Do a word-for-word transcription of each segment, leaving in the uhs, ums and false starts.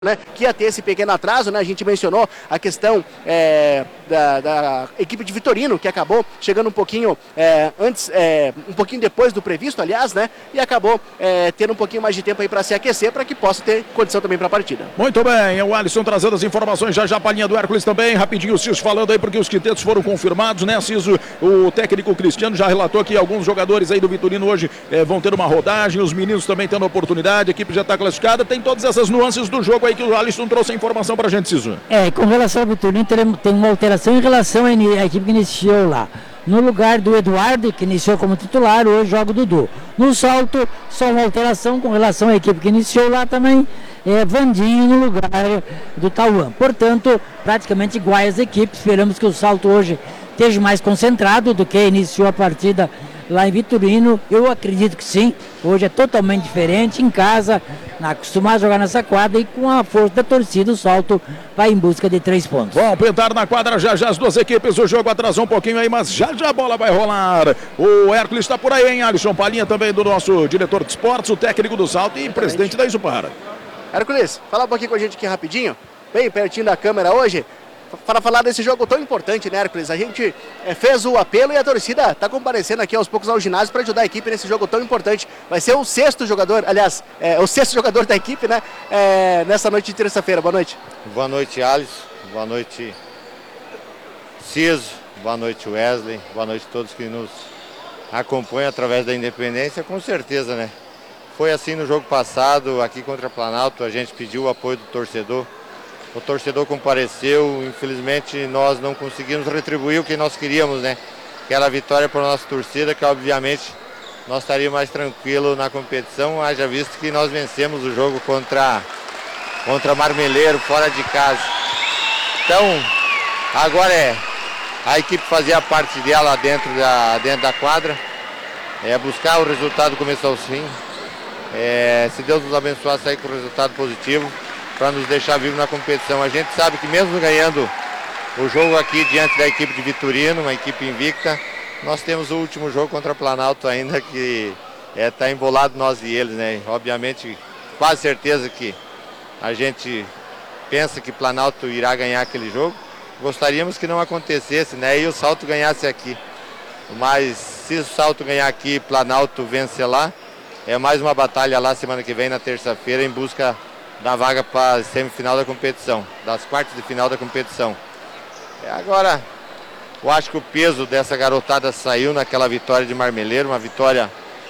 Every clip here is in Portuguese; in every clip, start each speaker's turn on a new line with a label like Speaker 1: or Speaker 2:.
Speaker 1: Né, que ia ter esse pequeno atraso, né? A gente mencionou a questão é, da, da equipe de Vitorino, que acabou chegando um pouquinho é, antes, é, um pouquinho depois do previsto, aliás, né? E acabou é, tendo um pouquinho mais de tempo aí para se aquecer, para que possa ter condição também para a partida.
Speaker 2: Muito bem, é o Alisson trazendo as informações já já para a linha do Hércules também, rapidinho o Ciso falando aí porque os quintetos foram confirmados, né, Ciso? O técnico Cristiano já relatou que alguns jogadores aí do Vitorino hoje é, vão ter uma rodagem, os meninos também tendo oportunidade, a equipe já está classificada, tem todas essas nuances do jogo aí que o Alisson trouxe a informação pra gente, Ciso.
Speaker 3: É, com relação ao Vitorino, tem uma alteração em relação à equipe que iniciou lá. No lugar do Eduardo, que iniciou como titular, hoje joga o Dudu. No salto, só uma alteração com relação à equipe que iniciou lá também, é Vandinho no lugar do Tauan. Portanto, praticamente iguais as equipes. Esperamos que o salto hoje esteja mais concentrado do que iniciou a partida lá em Vitorino. Eu acredito que sim, hoje é totalmente diferente, em casa, acostumado a jogar nessa quadra e com a força da torcida o salto vai em busca de três pontos.
Speaker 2: Bom, pintar na quadra já já as duas equipes, o jogo atrasou um pouquinho aí, mas já já a bola vai rolar. O Hércules está por aí, hein, Alisson? Palinha também do nosso diretor de esportes, o técnico do salto e presidente da Isupar.
Speaker 1: Hércules, fala um pouquinho com a gente aqui rapidinho, bem pertinho da câmera hoje, para falar desse jogo tão importante, né, Hércules? A gente é, fez o apelo e a torcida está comparecendo aqui aos poucos ao ginásio para ajudar a equipe nesse jogo tão importante. Vai ser o sexto jogador, aliás, é, o sexto jogador da equipe, né, é, nessa noite de terça-feira. Boa noite.
Speaker 4: Boa noite, Alisson. Boa noite, Ciso. Boa noite, Wesley. Boa noite a todos que nos acompanham através da Independência. Com certeza, né? Foi assim no jogo passado, aqui contra Planalto, a gente pediu o apoio do torcedor. O torcedor compareceu, infelizmente nós não conseguimos retribuir o que nós queríamos, né? Que era a vitória para a nossa torcida, que obviamente nós estaríamos mais tranquilos na competição, haja visto que nós vencemos o jogo contra, contra Marmeleiro, fora de casa. Então, agora é a equipe fazer a parte dela dentro da, dentro da quadra, é buscar o resultado do começo ao fim. É, se Deus nos abençoar, sair com o resultado positivo, para nos deixar vivos na competição. A gente sabe que mesmo ganhando o jogo aqui diante da equipe de Vitorino, uma equipe invicta, nós temos o último jogo contra Planalto ainda que está é, embolado nós e eles, né? Obviamente, quase certeza que a gente pensa que Planalto irá ganhar aquele jogo. Gostaríamos que não acontecesse, né? E o Salto ganhasse aqui. Mas se o Salto ganhar aqui e Planalto vencer lá, é mais uma batalha lá semana que vem, na terça-feira, em busca da vaga para a semifinal da competição, das quartas de final da competição. Agora, eu acho que o peso dessa garotada saiu naquela vitória de Marmeleiro, uma vitória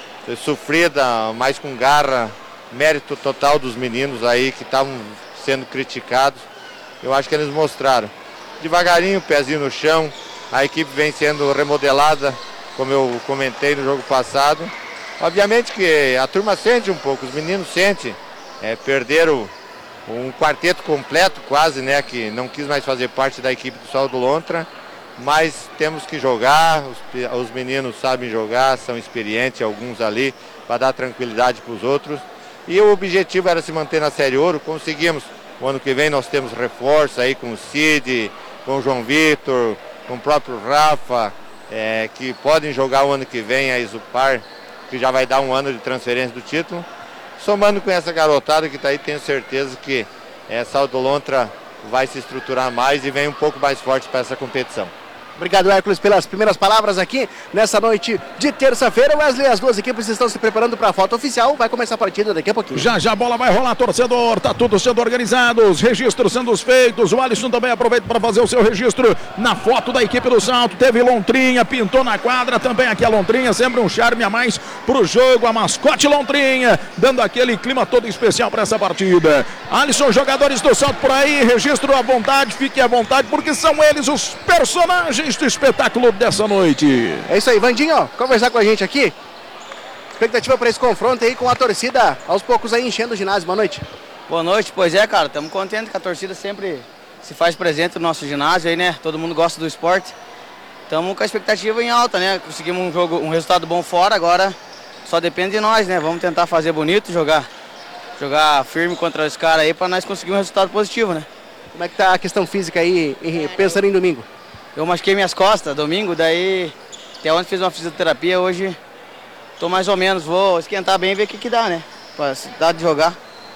Speaker 4: sofrida, mas com garra, mérito total dos meninos aí que estavam sendo criticados. Eu acho que eles mostraram. Devagarinho, pezinho no chão, a equipe vem sendo remodelada, como eu comentei no jogo passado. Obviamente que a turma sente um pouco, os meninos sentem. É, perderam um quarteto completo quase, né, que não quis mais fazer parte da equipe do Salto Lontra, mas temos que jogar, os, os meninos sabem jogar, são experientes, alguns ali, para dar tranquilidade para os outros, e o objetivo era se manter na Série Ouro, conseguimos. O ano que vem nós temos reforço aí com o Cid, com o João Vitor, com o próprio Rafa, é, que podem jogar o ano que vem a Isupar, que já vai dar um ano de transferência do título. Somando com essa garotada que está aí, tenho certeza que é, Salto Lontra vai se estruturar mais e vem um pouco mais forte para essa competição.
Speaker 1: Obrigado, Hércules, pelas primeiras palavras aqui nessa noite de terça-feira. Wesley, as duas equipes estão se preparando para a foto oficial. Vai começar a partida daqui a pouquinho.
Speaker 2: Já já a bola vai rolar, torcedor. Tá tudo sendo organizado, os registros sendo feitos. O Alisson também aproveita para fazer o seu registro na foto da equipe do Salto. Teve Lontrinha, pintou na quadra. Também aqui a Lontrinha, sempre um charme a mais pro jogo. A mascote Lontrinha, dando aquele clima todo especial para essa partida. Alisson, jogadores do Salto por aí, registro à vontade, fiquem à vontade, porque são eles os personagens do espetáculo dessa noite.
Speaker 1: É isso aí, Vandinho, conversar com a gente aqui. Expectativa para esse confronto aí com a torcida aos poucos aí enchendo o ginásio. Boa noite.
Speaker 5: Boa noite, pois é, cara, estamos contentes que a torcida sempre se faz presente no nosso ginásio aí, né? Todo mundo gosta do esporte. Estamos com a expectativa em alta, né? Conseguimos um jogo, um resultado bom fora, agora só depende de nós, né? Vamos tentar fazer bonito, jogar, jogar firme contra os caras aí para nós conseguir um resultado positivo, né?
Speaker 1: Como é que tá a questão física aí, pensando em domingo?
Speaker 5: Eu machuquei minhas costas domingo, daí até ontem fiz uma fisioterapia, hoje tô mais ou menos, vou esquentar bem e ver o que que dá, né? Pra dá de jogar.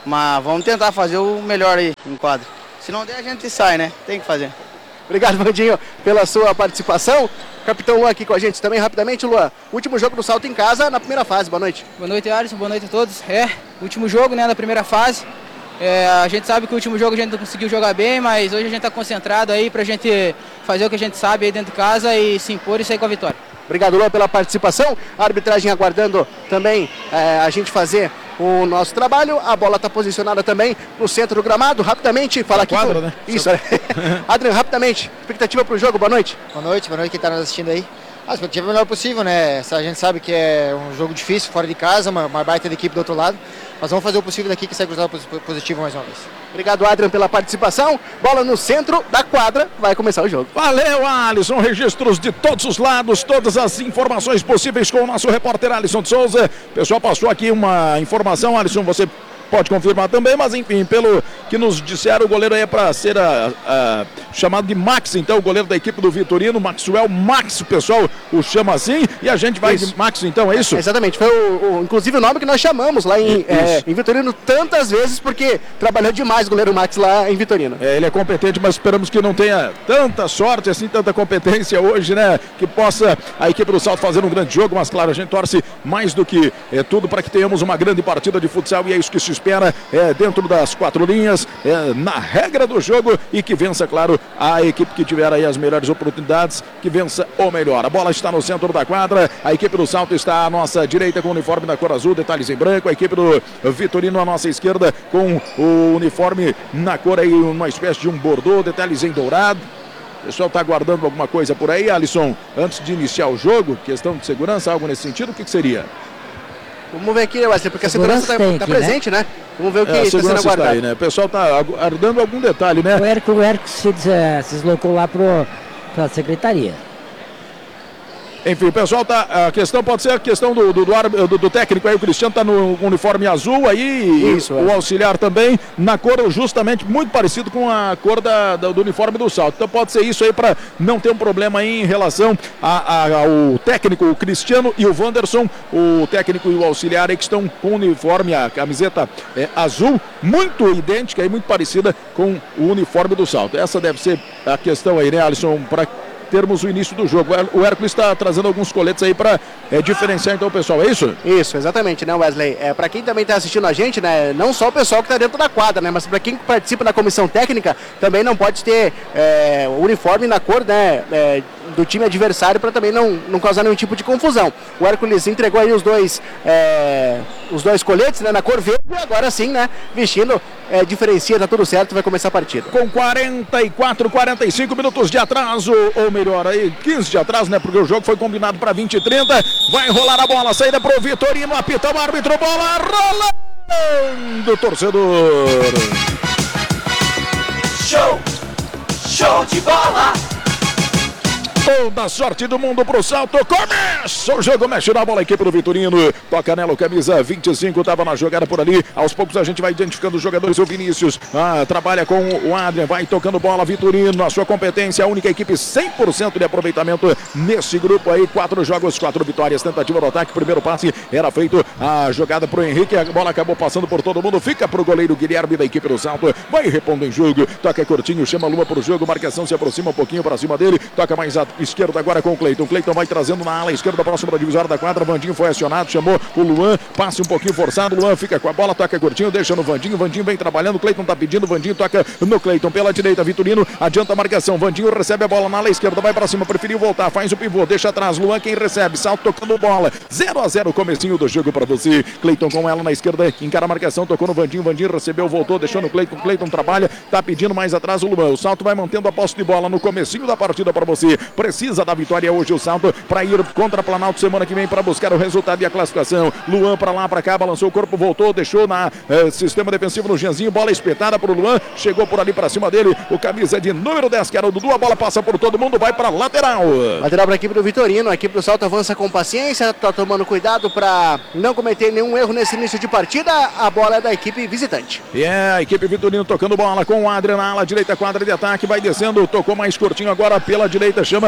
Speaker 5: Mas vamos tentar fazer o melhor aí em quadro. Se não der, a gente sai, né? Tem que fazer.
Speaker 1: Obrigado, Vandinho, pela sua participação. Capitão Luan aqui com a gente também, rapidamente. Luan, último jogo do Salto em casa na primeira fase. Boa noite.
Speaker 6: Boa noite, Alisson. Boa noite a todos. É, último jogo, né, da primeira fase. É, a gente sabe que o último jogo a gente não conseguiu jogar bem, mas hoje a gente está concentrado aí pra gente fazer o que a gente sabe aí dentro de casa e se impor e sair com a vitória.
Speaker 1: Obrigado, Luan, pela participação. A arbitragem aguardando também é, a gente fazer o nosso trabalho. A bola está posicionada também no centro do gramado. Rapidamente, fala aqui.
Speaker 2: Quadra,
Speaker 1: com...
Speaker 2: né?
Speaker 1: Isso, é. Adriano, rapidamente, expectativa para o jogo. Boa noite.
Speaker 7: Boa noite, boa noite quem está nos assistindo aí. A expectativa é a melhor possível, né? A gente sabe que é um jogo difícil, fora de casa, uma, uma baita de equipe do outro lado. Mas vamos fazer o possível daqui que sai cruzado positivo mais uma vez.
Speaker 1: Obrigado, Adriano, pela participação. Bola no centro da quadra, vai começar o jogo.
Speaker 2: Valeu, Alisson. Registros de todos os lados, todas as informações possíveis com o nosso repórter Alisson de Souza. O pessoal passou aqui uma informação, Alisson, você pode confirmar também, mas enfim, pelo que nos disseram, o goleiro aí é para ser a, a, chamado de Max, então, o goleiro da equipe do Vitorino, Maxwell Max, o pessoal o chama assim, e a gente vai isso. de Max, então, é isso?
Speaker 1: É, exatamente, foi o, o, inclusive o nome que nós chamamos lá em, é, em Vitorino tantas vezes, porque trabalhou demais o goleiro Max lá em Vitorino.
Speaker 2: É, ele é competente, mas esperamos que não tenha tanta sorte, assim, tanta competência hoje, né, que possa a equipe do Salto fazer um grande jogo, mas claro, a gente torce mais do que é, tudo para que tenhamos uma grande partida de futsal, e é isso que se espera é, dentro das quatro linhas, é, na regra do jogo, e que vença, claro, a equipe que tiver aí as melhores oportunidades, que vença o melhor. A bola está no centro da quadra, a equipe do Salto está à nossa direita com o uniforme da cor azul, detalhes em branco, a equipe do Vitorino à nossa esquerda com o uniforme na cor aí, uma espécie de um bordô, detalhes em dourado. O pessoal está aguardando alguma coisa por aí, Alisson, antes de iniciar o jogo, questão de segurança, algo nesse sentido, o que, que seria?
Speaker 1: Vamos ver aqui, Wesley, porque a segurança está tá presente, né? né? Vamos ver o que
Speaker 2: é,
Speaker 1: está sendo aguardado.
Speaker 2: Aí, né? O pessoal está aguardando algum detalhe, né?
Speaker 3: O Herco, o Herco se, se deslocou lá para a secretaria.
Speaker 2: Enfim, o pessoal tá. A questão pode ser a questão do, do, do, do, do técnico aí. O Cristiano tá no uniforme azul aí. Isso, o é. auxiliar também, na cor justamente muito parecido com a cor da, da, do uniforme do Salto. Então pode ser isso aí para não ter um problema aí em relação a, a, ao técnico, o Cristiano e o Wanderson, o técnico e o auxiliar aí que estão com o uniforme, a camiseta é, azul, muito idêntica e muito parecida com o uniforme do Salto. Essa deve ser a questão aí, né, Alisson, para termos o início do jogo. O Hércules está trazendo alguns coletes aí para é, diferenciar então o pessoal, é isso?
Speaker 1: Isso, exatamente, né, Wesley? É, para quem também está assistindo a gente, né, não só o pessoal que está dentro da quadra, né, mas para quem participa da comissão técnica, também não pode ter é, o uniforme na cor, né, é, do time adversário para também não, não causar nenhum tipo de confusão. O Hércules entregou aí os dois é, os dois coletes, né, na cor verde, e agora sim, né, vestindo, é, diferencia, tá tudo certo, vai começar a partida.
Speaker 2: Com quarenta e quatro, quarenta e cinco minutos de atraso, ou melhor aí, quinze de atraso, né, porque o jogo foi combinado para vinte e trinta, vai rolar a bola, saída pro Vitorino, apita o árbitro, bola rolando, torcedor.
Speaker 8: Show, show de bola.
Speaker 2: Toda a sorte do mundo pro Salto. Começa o jogo, mexe na bola a equipe do Vitorino. Toca nela o camisa vinte e cinco, tava na jogada por ali. Aos poucos a gente vai identificando os jogadores. O Vinícius ah, trabalha com o Adrian, vai tocando bola. Vitorino, na sua competência, a única equipe cem por cento de aproveitamento nesse grupo aí. Quatro jogos, quatro vitórias. Tentativa do ataque, primeiro passe era feito. A jogada pro Henrique, a bola acabou passando por todo mundo. Fica pro goleiro Guilherme da equipe do Salto. Vai repondo em jogo. Toca curtinho, chama a Lua pro jogo. Marcação se aproxima um pouquinho para cima dele. Toca mais a esquerda agora com o Cleiton. Cleiton vai trazendo na ala esquerda, próximo da divisória da quadra. Vandinho foi acionado, chamou o Luan, passe um pouquinho forçado. Luan fica com a bola, toca curtinho, deixa no Vandinho. Vandinho vem trabalhando, Cleiton tá pedindo. Vandinho toca no Cleiton pela direita. Vitorino adianta a marcação. Vandinho recebe a bola na ala esquerda, vai para cima, preferiu voltar, faz o pivô, deixa atrás. Luan quem recebe, Salto tocando bola. zero a zero, comecinho do jogo para você. Cleiton com ela na esquerda, encara a marcação, tocou no Vandinho. Vandinho recebeu, voltou, deixou no Cleiton. Cleiton trabalha, tá pedindo mais atrás o Luan. O Salto vai mantendo a posse de bola no comecinho da partida para você. Precisa da vitória hoje o Salto para ir contra Planalto semana que vem para buscar o resultado e a classificação. Luan para lá, para cá, balançou o corpo, voltou, deixou na eh, sistema defensivo no Janzinho, bola espetada para o Luan, chegou por ali para cima dele, o camisa de número dez, que era o Dudu, a bola passa por todo mundo, vai para lateral.
Speaker 1: Lateral para a equipe do Vitorino, a equipe do Salto avança com paciência, tá tomando cuidado para não cometer nenhum erro nesse início de partida, a bola é da equipe visitante.
Speaker 2: E é a equipe Vitorino tocando bola com o Adrian na ala direita, quadra de ataque, vai descendo, tocou mais curtinho agora pela direita, chama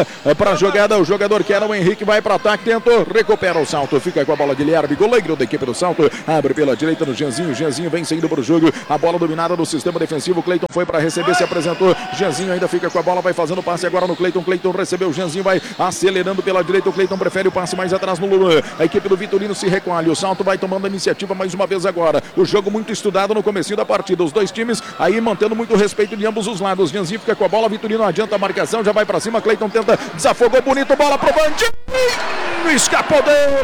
Speaker 2: para a jogada. O jogador que era o Henrique vai para o ataque, tentou, recupera o salto, fica com a bola Guilherme, goleiro da equipe do Salto, abre pela direita no Jeanzinho, Jeanzinho vem saindo para o jogo, a bola dominada no sistema defensivo, Cleiton foi para receber, se apresentou, Jeanzinho ainda fica com a bola, vai fazendo passe agora no Cleiton, Cleiton recebeu, Jeanzinho vai acelerando pela direita, o Cleiton prefere o passe mais atrás no Luan, a equipe do Vitorino se recolhe, o Salto vai tomando a iniciativa mais uma vez agora, o jogo muito estudado no comecinho da partida, os dois times aí mantendo muito respeito de ambos os lados, Jeanzinho fica com a bola, Vitorino adianta a marcação, já vai para cima, Cleiton tenta, desafogou bonito, bola pro Vandinho, escapou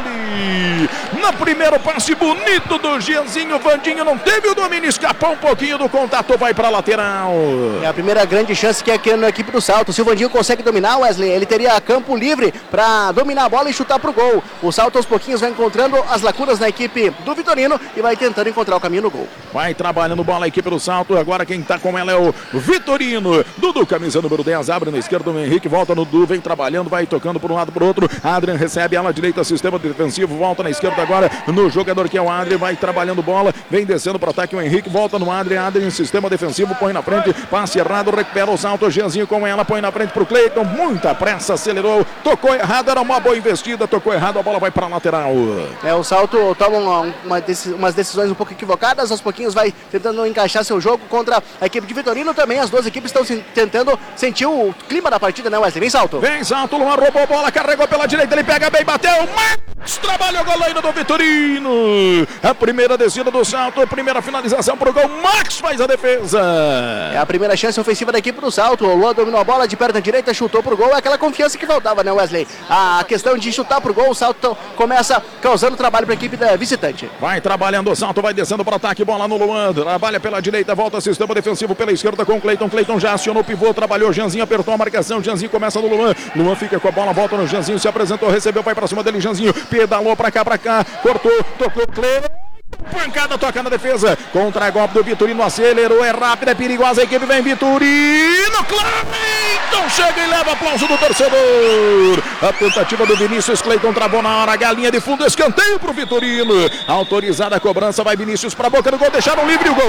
Speaker 2: dele, no primeiro passe bonito do Jeanzinho, Vandinho não teve o domínio, escapou um pouquinho do contato, vai para a lateral.
Speaker 1: É a primeira grande chance que é aqui na equipe do Salto, se o Vandinho consegue dominar, Wesley, ele teria campo livre para dominar a bola e chutar pro gol. O Salto aos pouquinhos vai encontrando as lacunas na equipe do Vitorino e vai tentando encontrar o caminho no gol.
Speaker 2: Vai trabalhando bola a equipe do Salto, agora quem tá com ela é o Vitorino, Dudu, camisa número dez, abre na esquerda, o Henrique volta no Dudu, vem trabalhando, vai tocando por um lado por outro, Adrian recebe ela direita, sistema defensivo, volta na esquerda agora no jogador que é o Adrian, vai trabalhando bola, vem descendo para o ataque o Henrique, volta no Adrian, Adrian, sistema defensivo, põe na frente, passe errado, recupera o Salto, Jeanzinho com ela, põe na frente pro Cleiton, muita pressa, acelerou, tocou errado, era uma boa investida, tocou errado, a bola vai para a lateral.
Speaker 1: É, o Salto toma uma, uma decis, umas decisões um pouco equivocadas, aos pouquinhos vai tentando encaixar seu jogo contra a equipe de Vitorino também, as duas equipes estão se, tentando sentir o clima da partida, né, Wesley? Vem Salto.
Speaker 2: Vem Salto, Luan roubou a bola, carregou pela direita, ele pega bem, bateu, Max, trabalha o goleiro do Vitorino, a primeira descida do Salto, a primeira finalização pro gol, Max faz a defesa.
Speaker 1: É a primeira chance ofensiva da equipe do Salto, o Luan dominou a bola de perna direita, chutou pro gol, é aquela confiança que faltava, né, Wesley? A questão de chutar pro gol, o Salto começa causando trabalho para a equipe da visitante.
Speaker 2: Vai trabalhando o Salto, vai descendo para o ataque, bola no Luan, trabalha pela direita, volta sistema defensivo pela esquerda com o Cleiton, Cleiton já acionou o pivô, trabalhou, Jeanzinho apertou a marcação, Jeanzinho começa no Luan, Luan fica com a bola, volta no Jeanzinho, se apresentou, recebeu, vai para cima dele, Jeanzinho, pedalou para cá, para cá, cortou, tocou, Cleiton. Pancada, toca na defesa, contra-golpe do Vitorino, acelerou, é rápida, é perigosa, a equipe vem, Vitorino, Cleiton chega e leva aplauso do torcedor, a tentativa do Vinícius, Cleiton travou na hora, galinha de fundo, escanteio pro Vitorino, autorizada a cobrança, vai Vinícius pra boca do gol, deixaram livre o gol,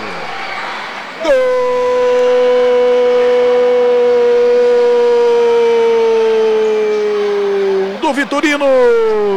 Speaker 2: gol do Vitorino.